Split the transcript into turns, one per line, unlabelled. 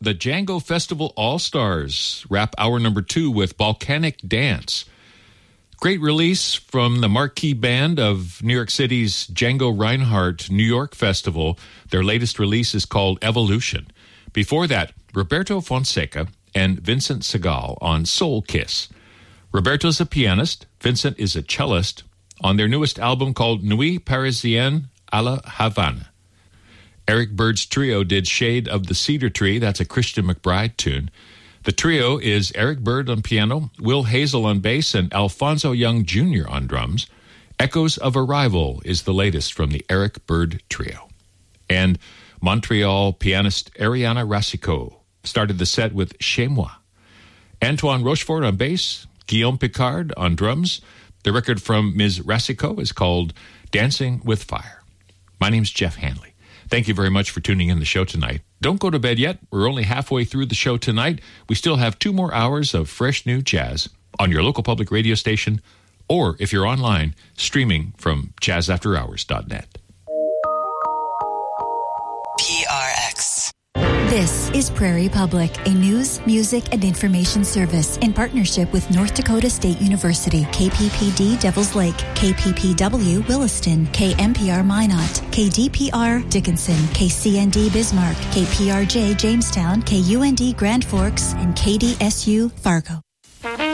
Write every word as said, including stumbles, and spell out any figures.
The Django Festival All-Stars wrap hour number two with Volcanic Dance. Great release from the marquee band of New York City's Django Reinhardt New York Festival. Their latest release is called Evolution. Before that, Roberto Fonseca and Vincent Segal on Soul Kiss. Roberto's a pianist, Vincent is a cellist, on their newest album called Nuit Parisienne à la Havana. Eric Bird's trio did Shade of the Cedar Tree. That's a Christian McBride tune. The trio is Eric Bird on piano, Will Hazel on bass, and Alfonso Young Junior on drums. Echoes of Arrival is the latest from the Eric Bird trio. And Montreal pianist Ariana Racicot started the set with Chez Moi. Antoine Rochefort on bass, Guillaume Picard on drums. The record from Miz Racicot is called Dancing with Fire. My name's Jeff Hanley. Thank you very much for tuning in the show tonight. Don't go to bed yet. We're only halfway through the show tonight. We still have two more hours of fresh new jazz on your local public radio station, or if you're online, streaming from jazz after hours dot net.
P R X.
This is Prairie Public, a news, music, and information service in partnership with North Dakota State University, K P P D Devils Lake, K P P W Williston, K M P R Minot, K D P R Dickinson, K C N D Bismarck, K P R J Jamestown, K U N D Grand Forks, and K D S U Fargo.